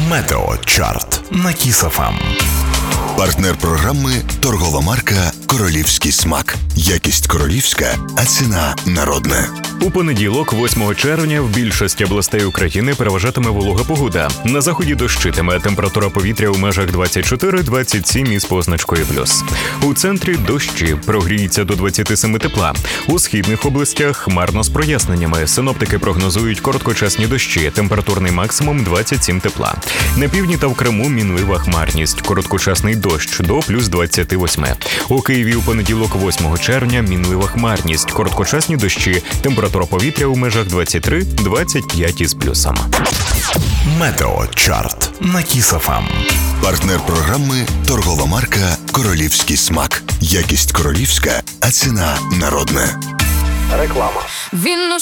Метеочарт на Kiss FM. Партнер програми – торгова марка «Королівський смак». Якість королівська, а ціна народна. У понеділок, 8 червня, в більшості областей України переважатиме волога погода. На заході дощитиме, температура повітря у межах 24-27 із позначкою плюс. У центрі дощі, прогріється до 27 тепла. У східних областях хмарно з проясненнями. Синоптики прогнозують короткочасні дощі, температурний максимум 27 тепла. На півдні та в Криму мінлива хмарність, короткочасний дощ до плюс 28. У Києві у понеділок, 8 червня, мінлива хмарність, короткочасні дощі, температура повітря у межах 23-25 із плюсом. Метеочарт на Kiss FM. Партнер програми – торгова марка «Королівський смак». Якість королівська, а ціна народна. Реклама.